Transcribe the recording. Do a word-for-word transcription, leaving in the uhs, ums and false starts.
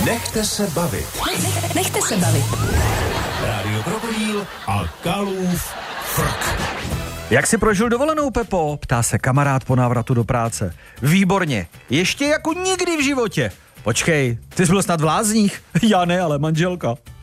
Nechte se bavit. Nechte se bavit. Rádio Krokodýl a Kalův frak. Jak si prožil dovolenou, Pepo? Ptá se kamarád po návratu do práce. Výborně, ještě jako nikdy v životě. Počkej, ty jsi byl snad v Lázních? Já ne, ale manželka.